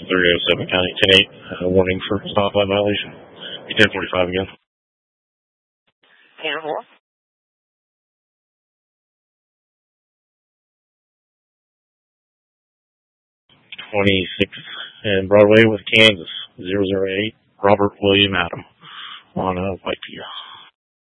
307 County 10-8. Warning for stoplight violation. Be 1045 again. 10-4. 26th and Broadway with Kansas. 008. Robert William Adam on Whitefield.